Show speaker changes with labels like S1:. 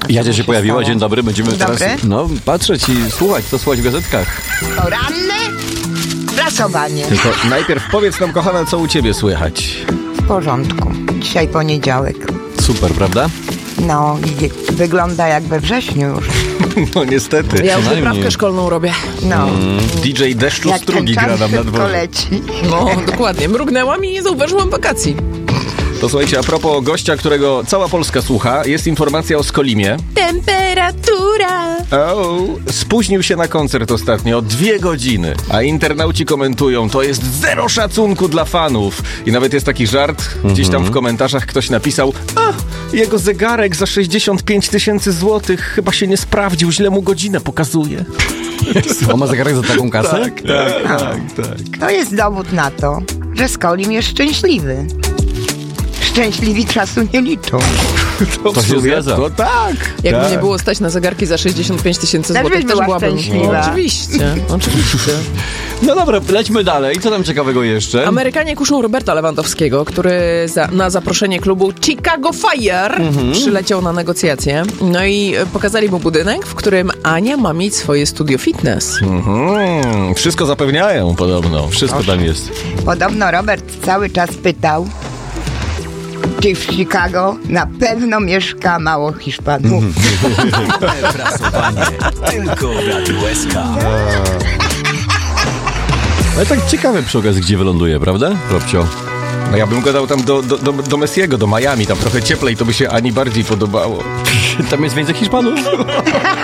S1: Jadzia się pojawiła,
S2: stało?
S1: dzień dobry, będziemy teraz patrzeć i słuchać, co słuchać w gazetkach.
S2: Poranne prasowanie.
S3: Tylko najpierw powiedz nam, kochana, co u ciebie słychać?
S2: W porządku. Dzisiaj poniedziałek.
S1: Super, prawda?
S2: No, wygląda jak we wrześniu już.
S3: No niestety.
S4: Ja już
S1: Przynajmniej.
S4: wyprawkę szkolną robię.
S2: No,
S3: DJ Deszczu
S2: jak
S3: Strugi
S2: ten
S3: gra
S2: czas
S3: nam na
S2: szybko
S3: dworze.
S2: leci.
S4: No, dokładnie. Mrugnęłam i nie zauważyłam wakacji.
S3: To słuchajcie, a propos gościa, którego cała Polska słucha, jest informacja o Skolimie.
S4: Temperatura.
S3: Spóźnił się na koncert ostatnio o 2 godziny, a internauci komentują, to jest zero szacunku dla fanów. I nawet jest taki żart, gdzieś tam w komentarzach ktoś napisał, jego zegarek za 65 000 złotych chyba się nie sprawdził, źle mu godzinę pokazuje.
S1: On ma zegarek za taką kasę?
S3: Tak.
S2: To jest dowód na to, że Skolim jest szczęśliwy. Szczęśliwi czasu nie liczą.
S1: To się zgadza.
S3: To tak.
S4: Jakby
S3: tak.
S4: nie było stać na zegarki za 65 000
S2: Też
S4: złotych,
S2: byś
S4: też
S2: była
S4: byłabym.
S2: szczęśliwa.
S4: Oczywiście.
S1: No dobra, lećmy dalej. Co tam ciekawego jeszcze?
S4: Amerykanie kuszą Roberta Lewandowskiego, który na zaproszenie klubu Chicago Fire przyleciał na negocjacje. No i pokazali mu budynek, w którym Ania ma mieć swoje studio fitness.
S3: Wszystko zapewniają podobno.
S1: Wszystko tam jest.
S2: Podobno Robert cały czas pytał, czy w Chicago na pewno mieszka mało Hiszpanów.
S5: Prasowanie tylko w Radiu SK.
S1: Ale tak ciekawe przy okazji, gdzie wyląduje, prawda, Robcio?
S3: No ja bym go dał tam do Messiego, do Miami, tam trochę cieplej, to by się Ani bardziej podobało.
S1: Tam jest więcej Hiszpanów.